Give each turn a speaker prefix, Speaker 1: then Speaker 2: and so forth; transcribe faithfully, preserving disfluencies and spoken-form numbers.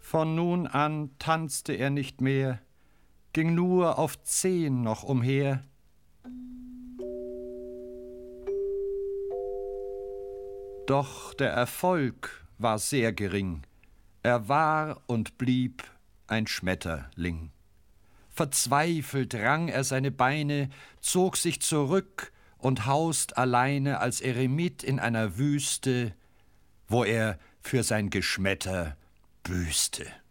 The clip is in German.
Speaker 1: Von nun an tanzte er nicht mehr, ging nur auf zehn noch umher. Doch der Erfolg war sehr gering, er war und blieb ein Schmetterling. Verzweifelt rang er seine Beine, zog sich zurück und haust alleine als Eremit in einer Wüste, wo er für sein Geschmetter büßte.